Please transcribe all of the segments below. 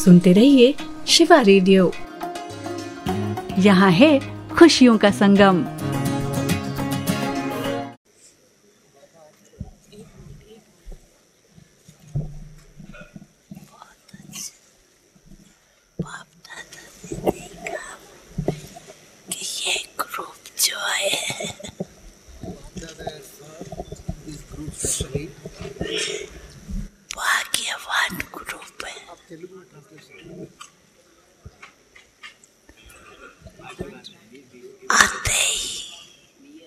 सुनते रहिए शिवा रेडियो। यहाँ है खुशियों का संगम। भाग्यवान ग्रुप है। आते ही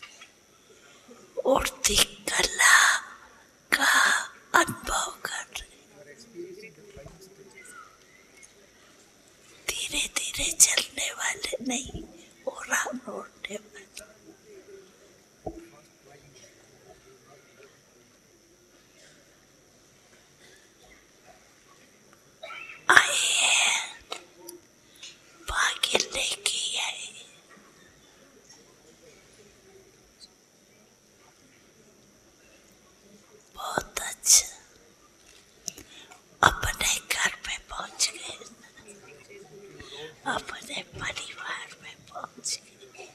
उड़ती कला का अनुभव कर धीरे धीरे चलने वाले नहीं, उड़ान उड़ने वाले। भाग्य लेके आए। बहुत अच्छा, अपने घर में पहुंच गए, अपने परिवार में पहुंच गए।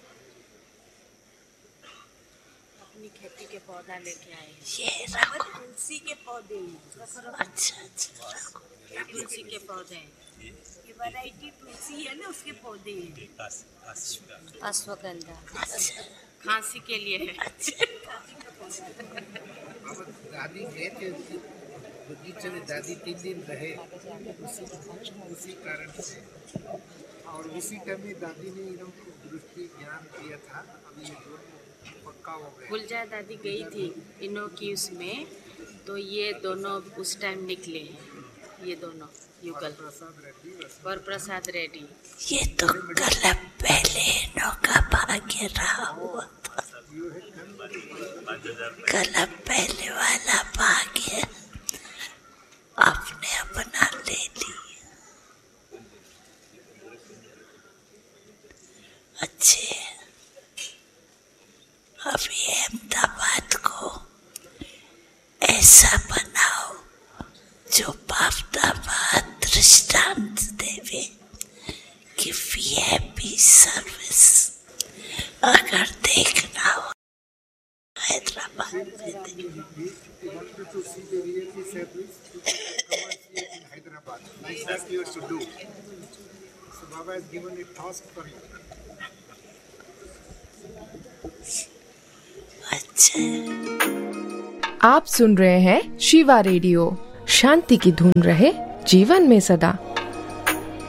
अपनी खेती के पौधा लेके आए। ये रखो, तुलसी के पौधे। अच्छा अच्छा रखो। तुलसी के पौधे, ये वैरायटी तुलसी है ना, उसके पौधे हैं। अश्वगंधा खांसी के लिए है। दादी गए थे बगीचे में, दादी 3 दिन रहे उसी कारण से, और उसी टाइम में दादी ने इन लोगों को दृष्टि ज्ञान दिया था। अभी पक्का हो गया। गुलजा दादी गई थी इनो की उसमें, तो ये दोनों उस टाइम निकले हैं। ये दोनों युगल वर प्रसाद रेड्डी। ये तो कल पहले इनो का भाग्य रहा हुआ था। कल पहले वाला भाग्य आपने अपना ले लिया। अच्छे, अभी अहमदाबाद को ऐसा बनाओ जो बाप-दामाद दृष्टांत देवे कि वीआईपी सर्विस अगर देखना हो हैदराबाद में अच्छा। आप सुन रहे हैं शिवा रेडियो। शांति की धुन रहे जीवन में सदा।